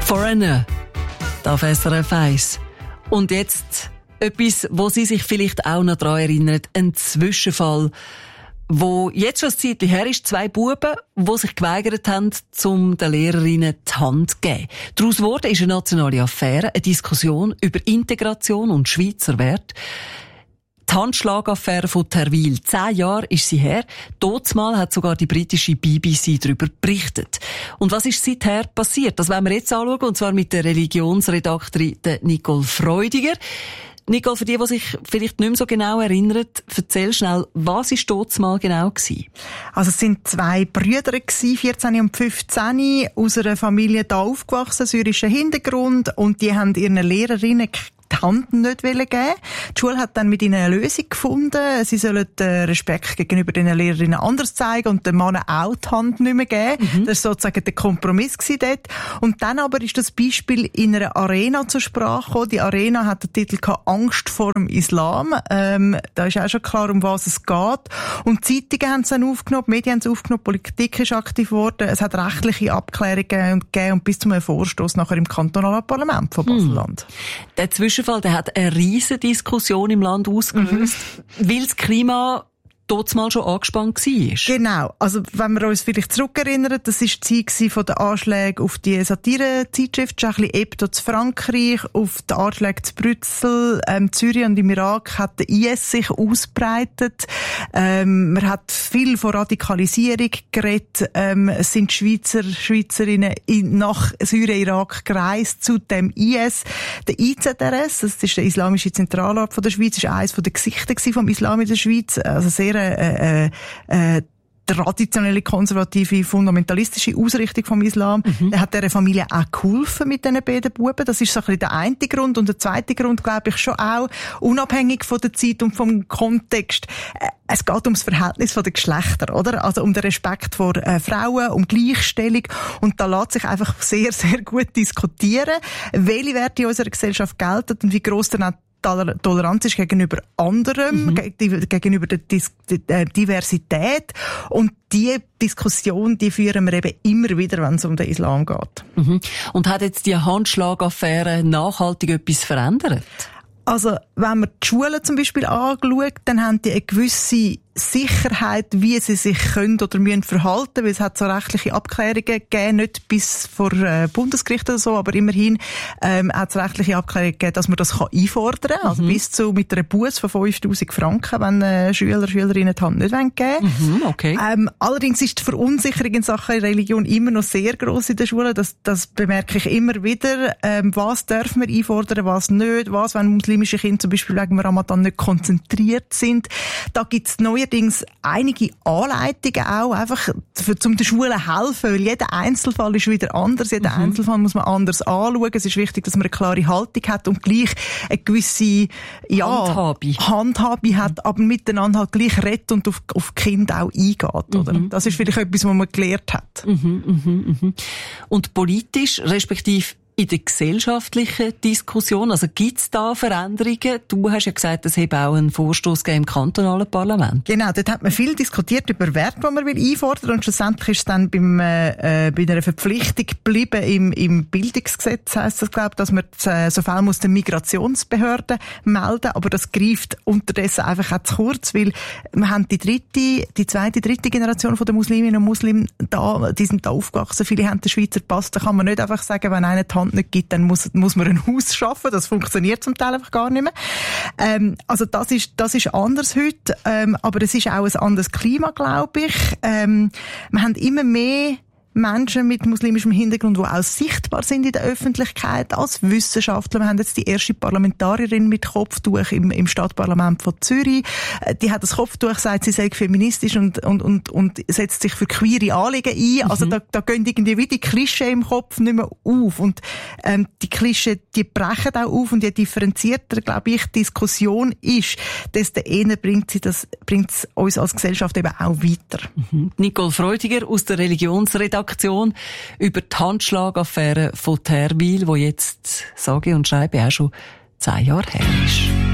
Foreigner, auf SRF 1. Und jetzt etwas, wo Sie sich vielleicht auch noch daran erinnern, ein Zwischenfall, wo jetzt schon ein Zeitchen her ist, 2 Buben, die sich geweigert haben, um den Lehrerinnen die Hand zu geben. Daraus wurde ist eine nationale Affäre, eine Diskussion über Integration und Schweizer Werte. Die Handschlagaffäre von Terwil. 10 Jahre ist sie her. Damals hat sogar die britische BBC darüber berichtet. Und was ist seither passiert? Das wollen wir jetzt anschauen, und zwar mit der Religionsredaktorin Nicole Freudiger. Nicole, für die sich vielleicht nicht mehr so genau erinnern, erzähl schnell, was war damals genau gewesen? Also es sind 2 Brüder gewesen, 14 und 15, aus einer Familie da aufgewachsen, syrischen Hintergrund, und die haben ihren Lehrerinnen die Hand nicht geben. Die Schule hat dann mit ihnen eine Lösung gefunden. Sie sollen den Respekt gegenüber den Lehrerinnen anders zeigen und den Männern auch die Hand nicht mehr geben. Das war sozusagen der Kompromiss dort. Und dann aber ist das Beispiel in einer Arena zur Sprache gekommen. Die Arena hat den Titel Angst vor dem Islam. Da ist auch schon klar, um was es geht. Und die Zeitungen haben es dann aufgenommen, die Medien haben es aufgenommen, die Politik ist aktiv geworden. Es hat rechtliche Abklärungen gegeben und bis zum Vorstoß nachher im kantonalen Parlament von Basel-Land. Der Zwischenfall, der hat eine riesige Diskussion im Land ausgelöst, weil das Klima dort mal schon angespannt war. Genau. Also, wenn wir uns vielleicht zurückerinnern, das war die Zeit von den Anschlägen auf die Satire-Zeitschrift Charlie Hebdo zu Frankreich, auf die Anschläge zu Brüssel, Syrien und im Irak hat der IS sich ausbreitet. Man hat viel von Radikalisierung geredet. Es sind Schweizerinnen nach Syrien, Irak gereist zu dem IS. Der IZRS, das ist der Islamische Zentralrat von der Schweiz, ist eines der Gesichter vom Islam in der Schweiz. Also sehr traditionelle, konservative, fundamentalistische Ausrichtung vom Islam. Der hat dieser Familie auch geholfen mit diesen beiden Buben. Das ist so ein bisschen der eine Grund. Und der zweite Grund, glaube ich, schon auch, unabhängig von der Zeit und vom Kontext. Es geht ums Verhältnis der Geschlechter, oder? Also um den Respekt vor Frauen, um Gleichstellung. Und da lässt sich einfach sehr, sehr gut diskutieren, welche Werte in unserer Gesellschaft gelten und wie gross dann auch Toleranz ist gegenüber anderem, gegenüber der Diversität. Und die Diskussion, die führen wir eben immer wieder, wenn es um den Islam geht. Und hat jetzt die Handschlagaffäre nachhaltig etwas verändert? Also, wenn man die Schulen zum Beispiel anschaut, dann haben die eine gewisse Sicherheit, wie sie sich können oder müssen verhalten, weil es hat so rechtliche Abklärungen gegeben, nicht bis vor Bundesgericht oder so, aber immerhin hat es rechtliche Abklärungen gegeben, dass man das einfordern kann, also bis zu mit einer Busse von 5'000 Franken, wenn Schülerinnen die Hand nicht geben wollen. Okay. Allerdings ist die Verunsicherung in Sachen Religion immer noch sehr gross in der Schule, das bemerke ich immer wieder. Was dürfen wir einfordern, was nicht, was, wenn muslimische Kinder zum Beispiel wegen Ramadan nicht konzentriert sind. Da gibt es neuerdings einige Anleitungen auch, einfach um den Schulen helfen, weil jeder Einzelfall ist wieder anders, jeden Einzelfall muss man anders anschauen. Es ist wichtig, dass man eine klare Haltung hat und gleich eine gewisse Handhabe hat, aber miteinander halt gleich redet und auf die Kinder auch eingeht. Oder? Das ist vielleicht etwas, was man gelernt hat. Und politisch, respektive in der gesellschaftlichen Diskussion, also gibt's da Veränderungen? Du hast ja gesagt, es habe auch einen Vorstoß im kantonalen Parlament. Genau, dort hat man viel diskutiert über Werte, die man einfordern will. Und schlussendlich ist es dann bei einer Verpflichtung geblieben im Bildungsgesetz, heisst das, glaube ich, dass man so Fälle muss der Migrationsbehörde melden. Aber das greift unterdessen einfach auch zu kurz, weil wir haben die zweite, dritte Generation von den Musliminnen und Muslimen da, die sind da aufgewachsen. Viele haben den Schweizer Pass. Da kann man nicht einfach sagen, wenn einer die Hand nicht gibt, dann muss man ein Haus schaffen. Das funktioniert zum Teil einfach gar nicht mehr. Also das ist anders heute, aber es ist auch ein anderes Klima, glaube ich. Wir haben immer mehr Menschen mit muslimischem Hintergrund, die auch sichtbar sind in der Öffentlichkeit, als Wissenschaftler. Wir haben jetzt die erste Parlamentarierin mit Kopftuch im Stadtparlament von Zürich. Die hat das Kopftuch, sagt, sie sei feministisch und setzt sich für queere Anliegen ein. Also da gehen irgendwie wie die Klischee im Kopf nicht mehr auf. Und die Klischee, die brechen auch auf. Und je differenzierter, glaube ich, die Diskussion ist, desto eher bringt es uns als Gesellschaft eben auch weiter. Nicole Freudiger aus der Religionsredaktion über die Handschlagaffäre von Terwil, die jetzt, sage und schreibe, auch schon 10 Jahre her ist.